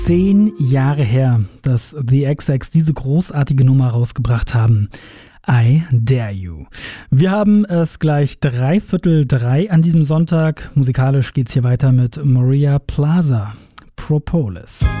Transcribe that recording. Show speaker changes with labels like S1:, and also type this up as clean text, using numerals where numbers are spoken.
S1: 10 Jahre her, dass The XX diese großartige Nummer rausgebracht haben. I Dare You. Wir haben es gleich 2:45 an diesem Sonntag. Musikalisch geht's hier weiter mit Maria Plaza, Propolis.